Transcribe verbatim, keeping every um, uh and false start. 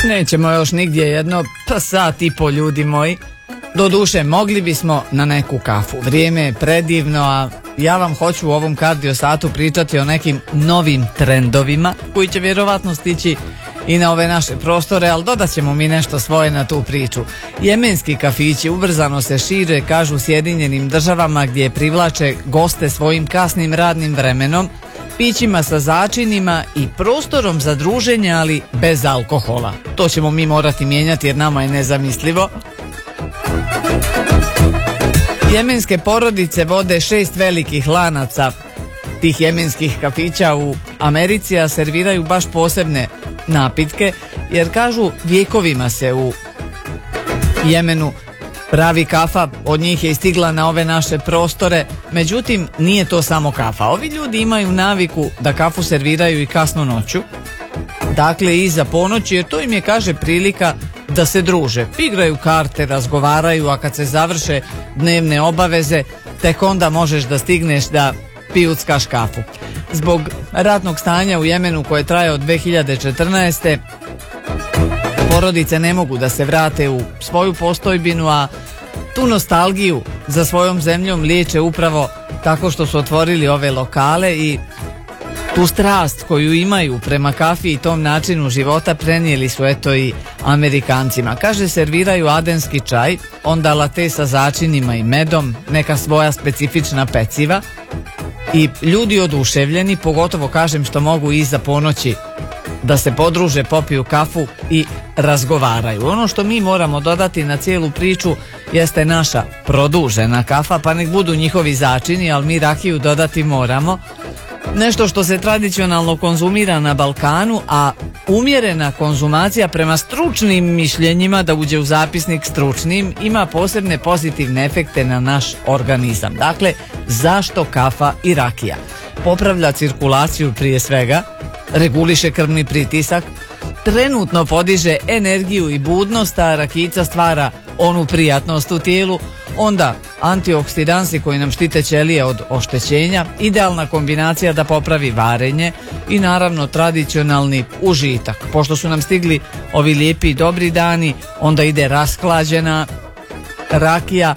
Nećemo još nigdje jedno pa sat i po, ljudi moji. Doduše, mogli bismo na neku kafu. Vrijeme je predivno, a ja vam hoću u ovom kardio satu pričati o nekim novim trendovima koji će vjerovatno stići i na ove naše prostore, ali dodat ćemo mi nešto svoje na tu priču. Jemenski kafići ubrzano se šire, kažu, Sjedinjenim Državama, gdje privlače goste svojim kasnim radnim vremenom, pićima sa začinima i prostorom za druženje, ali bez alkohola. To ćemo mi morati mijenjati jer nama je nezamislivo. Jemenske porodice vode šest velikih lanaca tih jemenskih kafića u Americi, a serviraju baš posebne napitke, jer kažu vjekovima se u Jemenu pravi kafa, od njih je i stigla na ove naše prostore. Međutim, nije to samo kafa. Ovi ljudi imaju naviku da kafu serviraju i kasno noću, dakle iza ponoći, jer to im je, kaže, prilika da se druže, igraju karte, razgovaraju, a kad se završe dnevne obaveze, tek onda možeš da stigneš da pijuckaš kafu. Zbog ratnog stanja u Jemenu koje traje od dve hiljade četrnaeste. porodice ne mogu da se vrate u svoju postojbinu, a tu nostalgiju za svojom zemljom liječe upravo tako što su otvorili ove lokale i tu strast koju imaju prema kafi i tom načinu života prenijeli su eto i Amerikancima. Kaže, serviraju adenski čaj, onda late sa začinima i medom, neka svoja specifična peciva i ljudi oduševljeni, pogotovo kažem što mogu iza ponoći da se podruže, popiju kafu i razgovaraju. Ono što mi moramo dodati na cijelu priču jeste naša produžena kafa, pa nek budu njihovi začini, ali mi rakiju dodati moramo. Nešto što se tradicionalno konzumira na Balkanu, a umjerena konzumacija prema stručnim mišljenjima, da uđe u zapisnik stručnim, ima posebne pozitivne efekte na naš organizam. Dakle, zašto kafa i rakija? Popravlja cirkulaciju prije svega, reguliše krvni pritisak, trenutno podiže energiju i budnost, a rakijica stvara onu prijatnost u tijelu, onda antioksidansi koji nam štite ćelije od oštećenja, idealna kombinacija da popravi varenje i naravno tradicionalni užitak. Pošto su nam stigli ovi lijepi i dobri dani, onda ide rasklađena rakija